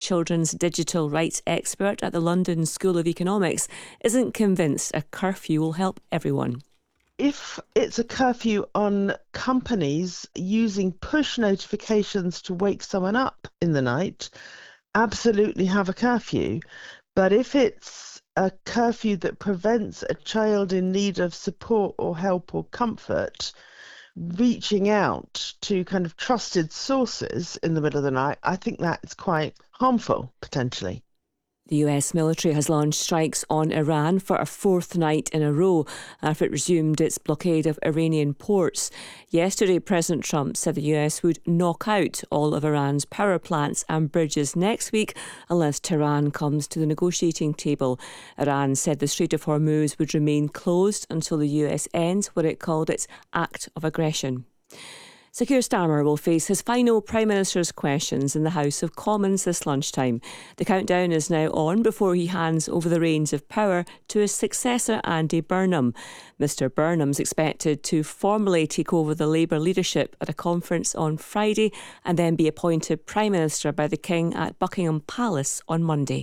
children's digital rights expert at the London School of Economics, isn't convinced a curfew will help everyone. If it's a curfew on companies using push notifications to wake someone up in the night, absolutely have a curfew. But if it's a curfew that prevents a child in need of support or help or comfort reaching out to kind of trusted sources in the middle of the night, I think that's quite harmful, potentially. The US military has launched strikes on Iran for a fourth night in a row after it resumed its blockade of Iranian ports. Yesterday, President Trump said the US would knock out all of Iran's power plants and bridges next week unless Tehran comes to the negotiating table. Iran said the Strait of Hormuz would remain closed until the US ends what it called its act of aggression. Sir Keir Starmer will face his final Prime Minister's questions in the House of Commons this lunchtime. The countdown is now on before he hands over the reins of power to his successor, Andy Burnham. Mr Burnham's expected to formally take over the Labour leadership at a conference on Friday and then be appointed Prime Minister by the King at Buckingham Palace on Monday.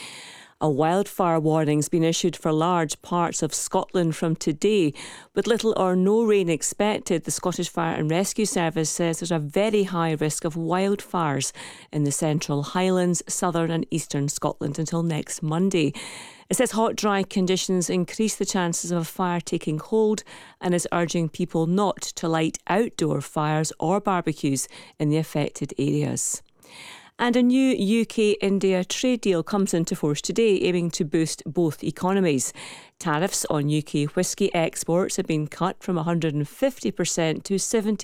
A wildfire warning's been issued for large parts of Scotland from today. With little or no rain expected, the Scottish Fire and Rescue Service says there's a very high risk of wildfires in the Central Highlands, southern and eastern Scotland until next Monday. It says hot, dry conditions increase the chances of a fire taking hold and is urging people not to light outdoor fires or barbecues in the affected areas. And a new UK-India trade deal comes into force today, aiming to boost both economies. Tariffs on UK whisky exports have been cut from 150% to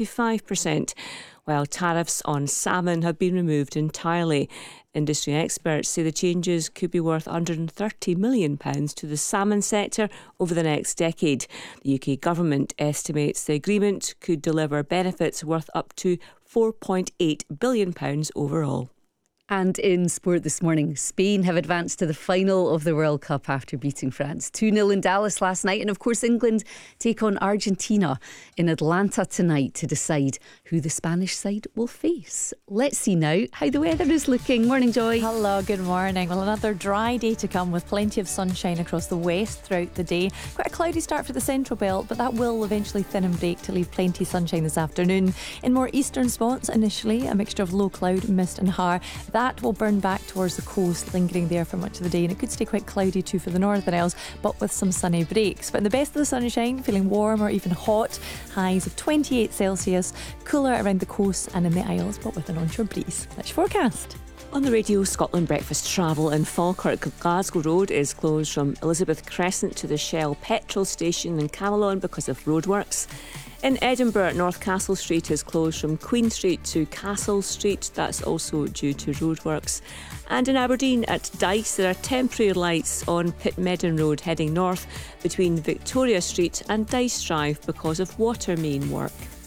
75%, while tariffs on salmon have been removed entirely. Industry experts say the changes could be worth £130 million to the salmon sector over the next decade. The UK government estimates the agreement could deliver benefits worth up to £4.8 billion overall. And in sport this morning, Spain have advanced to the final of the World Cup after beating France 2-0 in Dallas last night. And of course, England take on Argentina in Atlanta tonight to decide who the Spanish side will face. Let's see now how the weather is looking. Morning, Joy. Hello, good morning. Well, another dry day to come with plenty of sunshine across the west throughout the day. Quite a cloudy start for the central belt, but that will eventually thin and break to leave plenty of sunshine this afternoon. In more eastern spots, initially a mixture of low cloud, mist and har. That will burn back towards the coast, lingering there for much of the day, and it could stay quite cloudy too for the northern Isles, but with some sunny breaks. But in the best of the sunshine, feeling warm or even hot, highs of 28 Celsius, cooler around the coast and in the Isles, but with an onshore breeze. That's your forecast. On the Radio Scotland Breakfast, travel in Falkirk. Glasgow Road is closed from Elizabeth Crescent to the Shell petrol station in Camelon because of roadworks. In Edinburgh, North Castle Street is closed from Queen Street to Castle Street. That's also due to roadworks. And in Aberdeen at Dice, there are temporary lights on Pitmeadown Road heading north between Victoria Street and Dice Drive because of water main work.